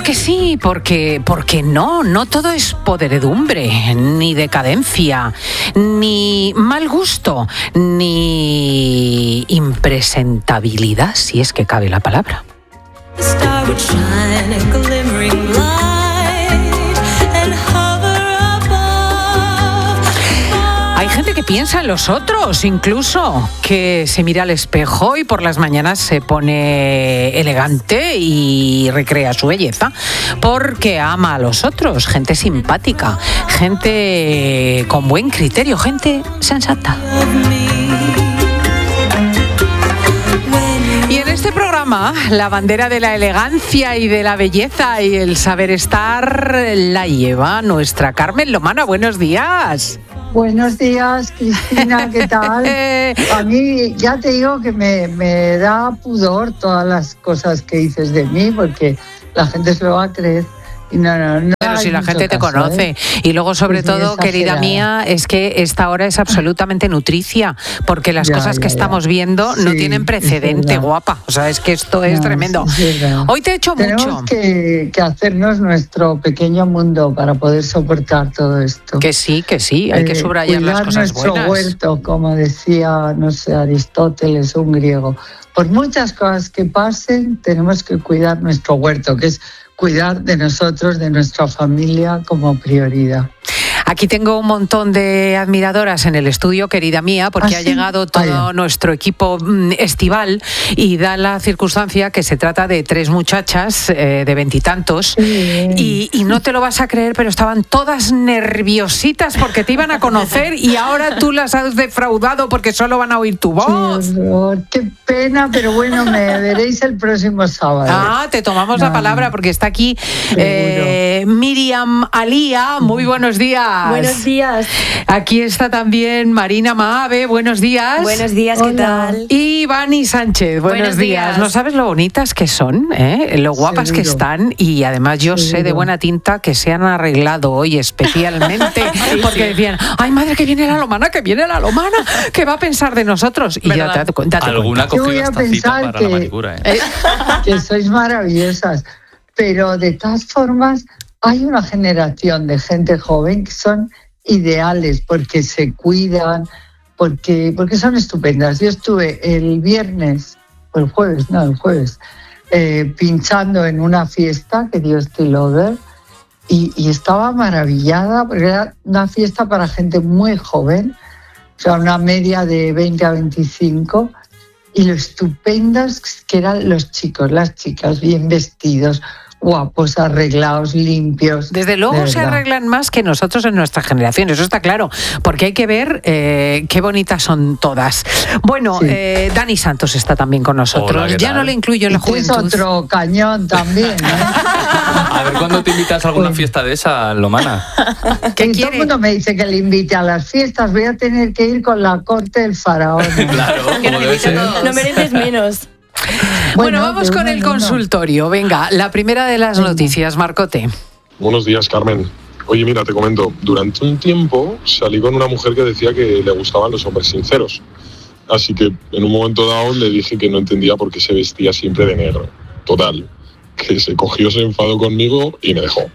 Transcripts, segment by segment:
Porque sí, porque no todo es podredumbre, ni decadencia, ni mal gusto, ni impresentabilidad, si es que cabe la palabra. Hay gente que piensa en los otros, incluso, que se mira al espejo y por las mañanas se pone elegante y recrea su belleza porque ama a los otros, gente simpática, gente con buen criterio, gente sensata. Y en este programa, la bandera de la elegancia y de la belleza y el saber estar la lleva nuestra Carmen Lomana. Buenos días. Buenos días, Cristina, ¿qué tal? A mí ya te digo que me da pudor todas las cosas que dices de mí, porque la gente se lo va a creer. Y no, pero si la gente te conoce. Y luego, sobre todo, querida mía, es que esta hora es absolutamente nutricia, porque las cosas que estamos viendo no tienen precedente, guapa. O sea, es que esto es tremendo. Hoy te he hecho mucho. Tenemos que hacernos nuestro pequeño mundo para poder soportar todo esto. Que sí, hay que subrayar las cosas buenas. Nuestro huerto, como decía, no sé, Aristóteles, un griego. Por muchas cosas que pasen, tenemos que cuidar nuestro huerto, que es cuidar de nosotros, de nuestra familia como prioridad. Aquí tengo un montón de admiradoras en el estudio, querida mía, porque ha llegado todo nuestro equipo estival y da la circunstancia que se trata de 3 muchachas de 20 y tantos y no te lo vas a creer, pero estaban todas nerviositas porque te iban a conocer y ahora tú las has defraudado porque solo van a oír tu voz. Qué pena, pero bueno, me veréis el próximo sábado. Te tomamos la palabra porque está aquí Miriam Alía. Muy buenos días. Buenos días. Aquí está también Marina Maave. Buenos días. Buenos días, ¿qué tal? Y Vani Sánchez. Buenos días. No sabes lo bonitas que son, lo guapas que están, y además yo sé de buena tinta que se han arreglado hoy especialmente porque decían, ay madre, que viene la Lomana, que va a pensar de nosotros. Y ya date cuenta. Alguna cogió esta cita para la manicura. Que sois maravillosas, pero de todas formas hay una generación de gente joven que son ideales porque se cuidan, porque son estupendas. Yo estuve el jueves, pinchando en una fiesta que dio Estée Lauder y estaba maravillada porque era una fiesta para gente muy joven, o sea, una media de 20 a 25, y lo estupendas que eran los chicos, las chicas, bien vestidos, guapos, arreglados, limpios. Desde luego se arreglan más que nosotros en nuestra generación, eso está claro, porque hay que ver qué bonitas son todas. Bueno, Dani Santos está también con nosotros. Hola, ya no le incluyo en la juventud. Es otro cañón también, A ver, ¿cuándo te invitas a alguna fiesta de esa, Lomana? Todo el mundo me dice que le invite a las fiestas. Voy a tener que ir con la corte del faraón. Claro, como debe ser. No mereces menos. Bueno, vamos con el consultorio. Venga, la primera de las noticias, Marcote. Buenos días, Carmen. Oye, mira, te comento. Durante un tiempo salí con una mujer que decía que le gustaban los hombres sinceros. Así que en un momento dado le dije que no entendía por qué se vestía siempre de negro. Total, que se cogió, se enfadó conmigo y me dejó.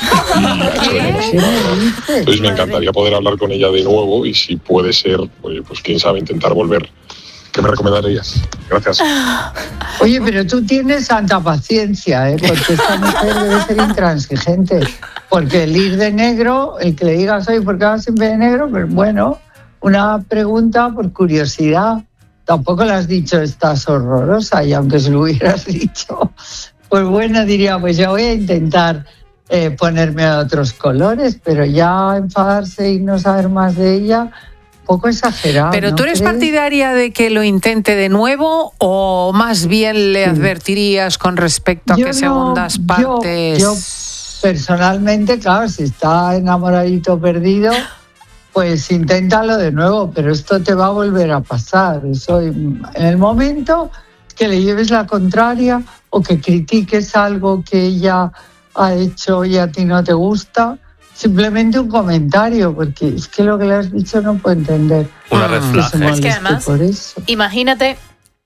Entonces me encantaría poder hablar con ella de nuevo y si puede ser, pues quién sabe, intentar volver. ¿Qué me recomendarías? Gracias. Oye, pero tú tienes santa paciencia, porque esta mujer debe ser intransigente. Porque el ir de negro, el que le digas, oye, ¿por qué vas siempre de negro? Pues bueno, una pregunta por curiosidad. Tampoco le has dicho, estás horrorosa, y aunque se lo hubieras dicho, pues bueno, diría, pues yo voy a intentar ponerme a otros colores, pero ya enfadarse y no saber más de ella, poco exagerado. ¿Pero tú eres partidaria de que lo intente de nuevo o más bien le advertirías con respecto a que segundas partes? Yo personalmente, claro, si está enamoradito perdido, pues inténtalo de nuevo, pero esto te va a volver a pasar. Eso, en el momento que le lleves la contraria o que critiques algo que ella ha hecho y a ti no te gusta, simplemente un comentario, porque es que lo que le has dicho no puedo entender. Una red flag. Es que además, imagínate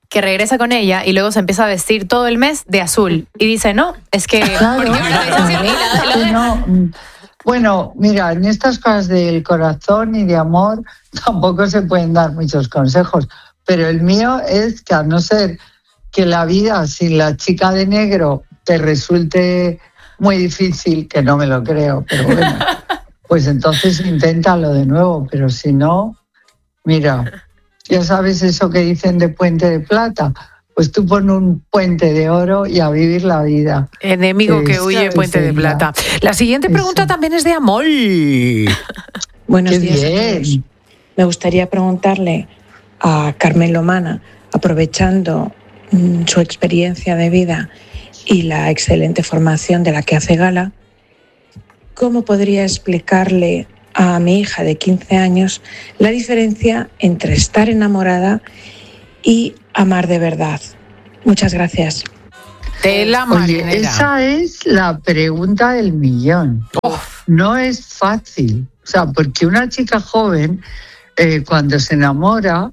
que regresa con ella y luego se empieza a vestir todo el mes de azul. Y dice, no, es que... Claro, ¿por qué me lo dices así? Y lo deja. no. Bueno, mira, en estas cosas del corazón y de amor tampoco se pueden dar muchos consejos, pero el mío es que, a no ser que la vida sin la chica de negro te resulte muy difícil, que no me lo creo, pero bueno, pues entonces inténtalo de nuevo, pero si no, mira, ya sabes eso que dicen de puente de plata, pues tú pon un puente de oro y a vivir la vida. Enemigo que huye, puente de plata. La siguiente pregunta también es de Amol. Buenos Qué días a bien. todos. Me gustaría preguntarle a Carmen Lomana, aprovechando su experiencia de vida y la excelente formación de la que hace gala, ¿cómo podría explicarle a mi hija de 15 años la diferencia entre estar enamorada y amar de verdad? Muchas gracias. De la Oye, marinera. esa es la pregunta del millón. No es fácil. O sea, porque una chica joven, cuando se enamora,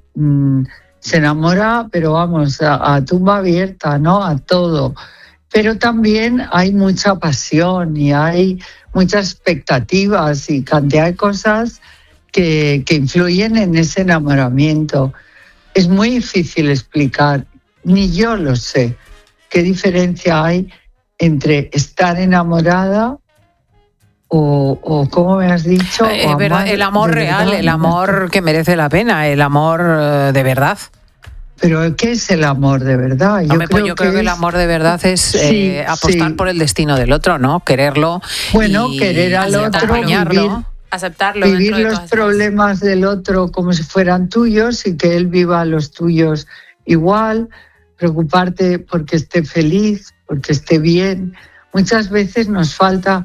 pero vamos, a tumba abierta, ¿no? A todo. Pero también hay mucha pasión y hay muchas expectativas y cantidad de cosas que influyen en ese enamoramiento. Es muy difícil explicar, ni yo lo sé, qué diferencia hay entre estar enamorada o ¿cómo me has dicho? O amar el amor de real, verdad. el amor que merece la pena, el amor de verdad. Pero ¿qué es el amor de verdad? Hombre, pues yo creo que el es- amor de verdad es Sí, apostar sí. por el destino del otro, ¿no? Quererlo. Bueno, y querer al otro, acompañarlo. vivir Aceptarlo vivir dentro de los todas esas- problemas del otro como si fueran tuyos y que él viva los tuyos igual, preocuparte porque esté feliz, porque esté bien. Muchas veces nos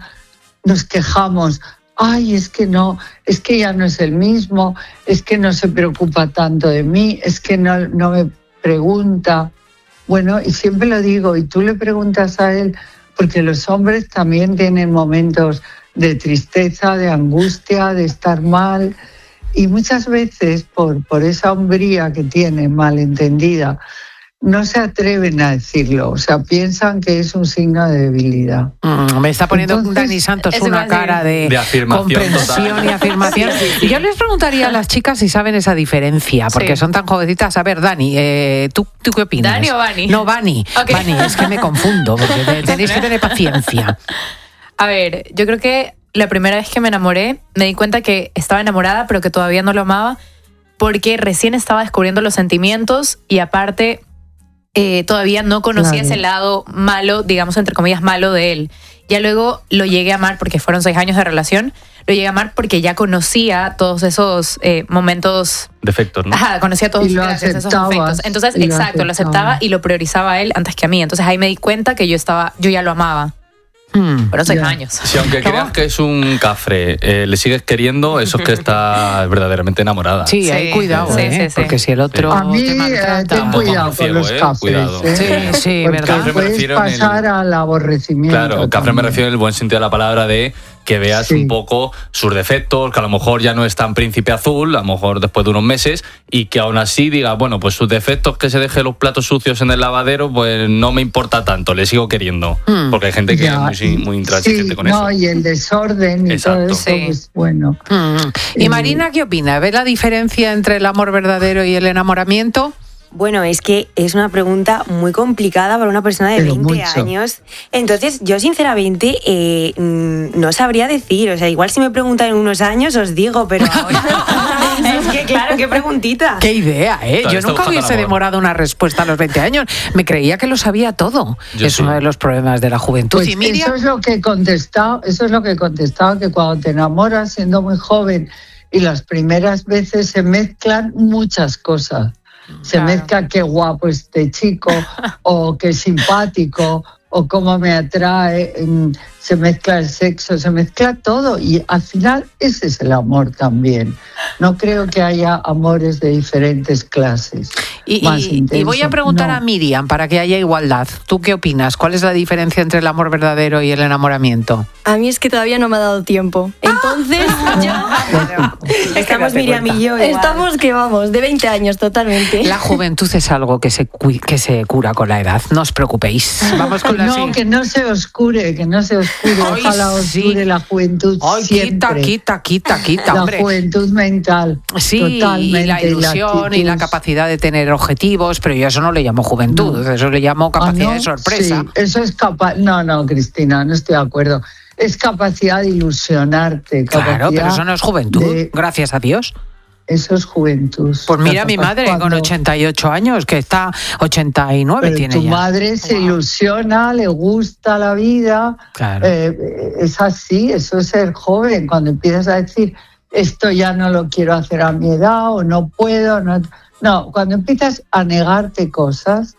quejamos, ay, es que no, es que ya no es el mismo, es que no se preocupa tanto de mí, es que no me pregunta. Bueno, y siempre lo digo, y tú le preguntas a él, porque los hombres también tienen momentos de tristeza, de angustia, de estar mal, y muchas veces por esa hombría que tienen malentendida, no se atreven a decirlo, o sea, piensan que es un signo de debilidad. Me está poniendo Entonces, Dani Santos eso iba una a decir. cara De afirmación comprensión total. y afirmación. Y yo les preguntaría a las chicas si saben esa diferencia, porque Sí. son tan jovencitas. A ver, Dani, ¿tú qué opinas? ¿Dani o Vani? No, Vani. Ok. Vani, es que me confundo, porque tenéis que tener paciencia. A ver, yo creo que la primera vez que me enamoré, me di cuenta que estaba enamorada, pero que todavía no lo amaba, porque recién estaba descubriendo los sentimientos y aparte todavía no conocía Claro. ese lado malo, digamos entre comillas malo de él. Ya luego lo llegué a amar porque fueron 6 años de relación, lo llegué a amar porque ya conocía todos esos momentos. Defectos, ¿no? Ajá, conocía todos Y lo gracias, esos aceptabas, defectos. Entonces, y lo exacto, lo aceptaba aceptabas. y lo priorizaba a él antes que a mí. Entonces ahí me di cuenta que yo ya lo amaba. Fueron 6 Ya. años. Si aunque creas que es un cafre, le sigues queriendo, eso es que está verdaderamente enamorada. Sí, Sí, hay cuidado, sí, ¿eh? sí, sí. Porque si el otro A mí, te maltrata... ten cuidado Ojo, ciego, con los cafres. cuidado. ¿eh? Sí, sí, Porque ¿verdad? Me puedes refiero en el- pasar al aborrecimiento. Claro, cafre me también. refiero en el buen sentido de la palabra de que veas Sí. un poco sus defectos, que a lo mejor ya no es tan príncipe azul, a lo mejor después de unos meses, y que aún así diga, bueno, pues sus defectos, que se deje los platos sucios en el lavadero, pues no me importa tanto, le sigo queriendo. Porque hay gente que Ya, es muy intransigente sí, con no, eso. y el desorden y Exacto. todo eso, Sí. pues bueno. ¿Y Marina qué opina? ¿Ve la diferencia entre el amor verdadero y el enamoramiento? Bueno, es que es una pregunta muy complicada para una persona de Pero 20 mucho. años. Entonces, yo sinceramente no sabría decir. O sea, igual si me preguntan en unos años os digo, pero ahora... es que claro, qué preguntita. ¡Qué idea, eh! Todavía Yo está nunca buscando el hubiese amor. demorado una respuesta a los 20 años. Me creía que lo sabía todo. Yo Es sí. uno de los problemas de la juventud. Pues y Miriam, eso es lo que he contestado, que cuando te enamoras siendo muy joven y las primeras veces se mezclan muchas cosas. Se Claro. mezcla qué guapo este chico o qué simpático o cómo me atrae. se mezcla el sexo, se mezcla todo y al final ese es el amor también. No creo que haya amores de diferentes clases. Y voy a preguntar a Miriam para que haya igualdad. ¿Tú qué opinas? ¿Cuál es la diferencia entre el amor verdadero y el enamoramiento? A mí es que todavía no me ha dado tiempo. Entonces, Estamos Miriam y yo. Estamos que vamos, de 20 años totalmente. La juventud es algo que se cura con la edad. No os preocupéis. Vamos con la siguiente. Que no se os cure, que no se os cure. Ojalá os dure la juventud siempre. Quita, la hombre. juventud mental. Sí, totalmente, y la ilusión y la capacidad de tener objetivos, pero yo eso no le llamo juventud, eso le llamo capacidad de sorpresa. Sí, eso es capaz. No, Cristina, no estoy de acuerdo. Es capacidad de ilusionarte. Claro, pero eso no es juventud, gracias a Dios. Eso es juventud. Pues mira mi madre con 88 años, que está 89 pero tiene tu ya. madre se ilusiona, le gusta la vida. Claro. Es así, eso es ser joven. Cuando empiezas a decir, esto ya no lo quiero hacer a mi edad o no puedo. No, cuando empiezas a negarte cosas,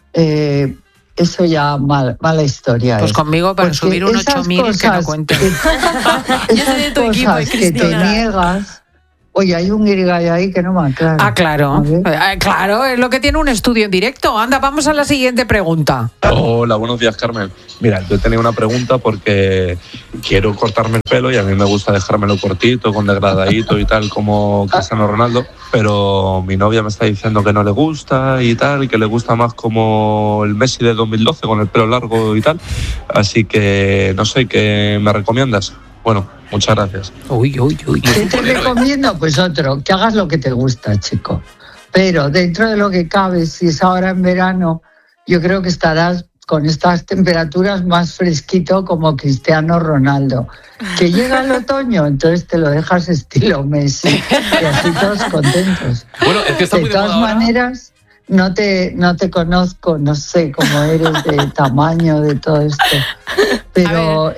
eso ya mala historia. Pues conmigo para subir un 8.000 que no cuente. Esas cosas que te niegas. Oye, hay un guirigay ahí que no me aclara. Ah, claro. Claro, es lo que tiene un estudio en directo. Anda, vamos a la siguiente pregunta. Hola, buenos días, Carmen. Mira, yo tenía una pregunta porque quiero cortarme el pelo y a mí me gusta dejármelo cortito, con degradadito y tal, como Cristiano Ronaldo, pero mi novia me está diciendo que no le gusta y tal, y que le gusta más como el Messi de 2012, con el pelo largo y tal. Así que, no sé, ¿qué me recomiendas? Bueno, muchas gracias. Uy. ¿Qué te recomiendo? Pues otro, que hagas lo que te gusta, chico. Pero dentro de lo que cabe, si es ahora en verano, yo creo que estarás con estas temperaturas más fresquito como Cristiano Ronaldo. Que llega el otoño, entonces te lo dejas estilo Messi y así todos contentos. Bueno, es que está muy de todas maneras, no te conozco, no sé cómo eres de tamaño, de todo esto. Pero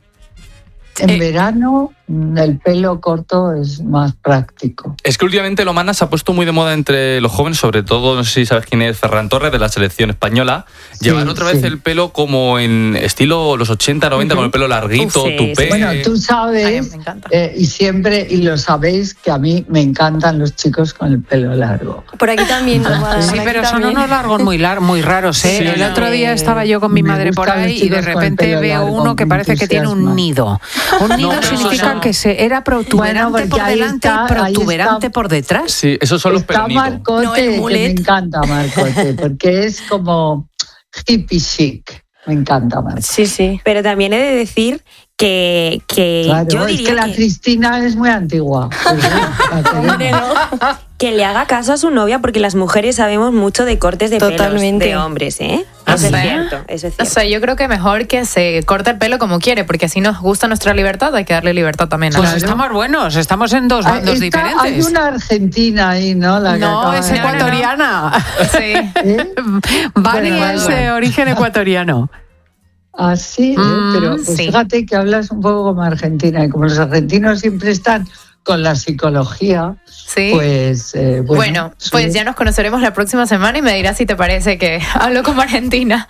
en verano el pelo corto es más práctico. Es que últimamente lo Mana se ha puesto muy de moda entre los jóvenes, sobre todo, no sé si sabes quién es, Ferran Torres, de la selección española. Llevar otra vez el pelo como en estilo los 80, 90, con el pelo larguito, tupé. Bueno, tú sabes, y lo sabéis, que a mí me encantan los chicos con el pelo largo. Por aquí también. Sí, pero son unos largos muy raros, ¿eh? Sí, el otro día estaba yo con mi madre por ahí y de repente veo uno que parece que tiene un nido. Un nido significa que era protuberante por delante y protuberante por detrás. Sí, esos son los pelonitos. Marcote, que me encanta Marcote, porque es como hippie chic. Me encanta Marcote. Sí. Pero también he de decir que claro, yo diría es que la Cristina es muy antigua. Que le haga caso a su novia, porque las mujeres sabemos mucho de cortes de pelos de hombres, ¿eh? Eso es cierto. O sea, yo creo que mejor que se corte el pelo como quiere, porque así nos gusta nuestra libertad, hay que darle libertad también a Pues estamos buenos, estamos en dos bandos diferentes. Hay una argentina ahí, ¿no? No, es ecuatoriana. Sí. Vani es de origen ecuatoriano. Ah, sí, pero pues fíjate que hablas un poco como argentina, y como los argentinos siempre están con la psicología, pues bueno, pues ya nos conoceremos la próxima semana y me dirás si te parece que hablo como argentina.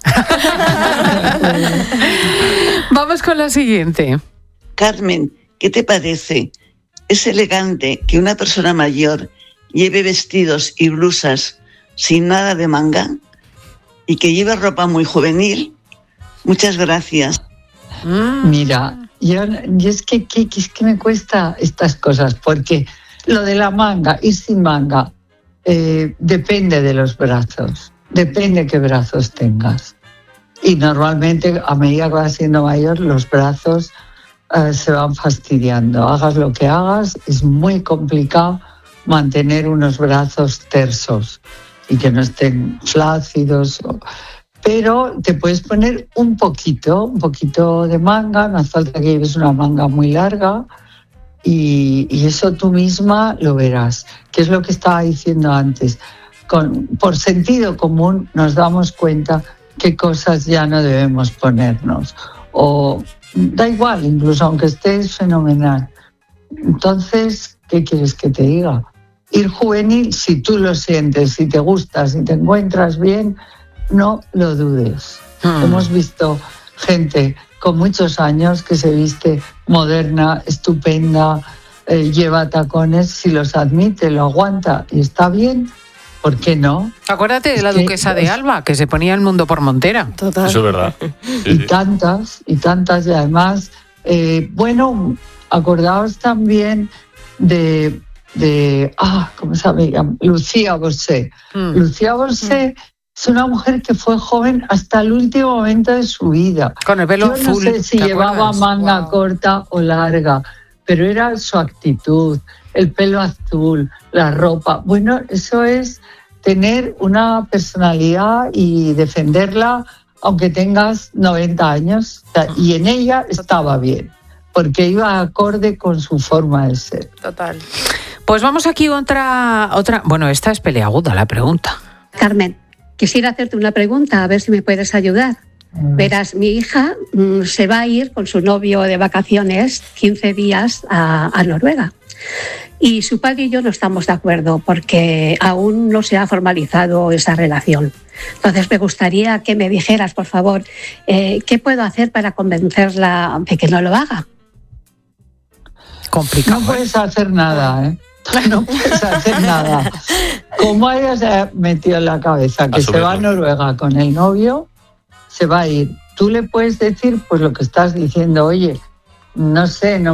Vamos con la siguiente. Carmen, ¿qué te parece? ¿Es elegante que una persona mayor lleve vestidos y blusas sin nada de manga y que lleve ropa muy juvenil? Muchas gracias. Mira, yo es que me cuesta estas cosas, porque lo de la manga y sin manga depende de los brazos, depende qué brazos tengas. Y normalmente, a medida que vas siendo mayor, los brazos se van fastidiando. Hagas lo que hagas, es muy complicado mantener unos brazos tersos y que no estén flácidos. Pero te puedes poner un poquito de manga, no hace falta que lleves una manga muy larga, y eso tú misma lo verás, que es lo que estaba diciendo antes. Por sentido común nos damos cuenta qué cosas ya no debemos ponernos, o da igual, incluso aunque estés fenomenal. Entonces, ¿qué quieres que te diga? Ir juvenil, si tú lo sientes, si te gusta, si te encuentras bien, no lo dudes. Hemos visto gente con muchos años que se viste moderna, estupenda, lleva tacones, si los admite, lo aguanta y está bien, ¿por qué no? Acuérdate de la duquesa de Alba, que se ponía el mundo por montera. Total. Eso es verdad. Y tantas, y además, bueno, acordaos también de ¿cómo se llama? Lucía Bosé. Lucía Bosé es una mujer que fue joven hasta el último momento de su vida. Con el pelo azul. Yo no sé si llevaba manga corta o larga, pero era su actitud, el pelo azul, la ropa. Bueno, eso es tener una personalidad y defenderla aunque tengas 90 años. O sea, y en ella estaba bien, porque iba acorde con su forma de ser. Total. Pues vamos aquí otra. Bueno, esta es peleaguda la pregunta. Carmen, quisiera hacerte una pregunta, a ver si me puedes ayudar. Verás, mi hija se va a ir con su novio de vacaciones 15 días a Noruega. Y su padre y yo no estamos de acuerdo porque aún no se ha formalizado esa relación. Entonces me gustaría que me dijeras, por favor, ¿qué puedo hacer para convencerla de que no lo haga? Complicado. No puedes hacer nada, ¿eh? No puedes hacer nada. Como ella metido en la cabeza que se va a Noruega con el novio, se va a ir. Tú le puedes decir pues lo que estás diciendo, oye, no sé, no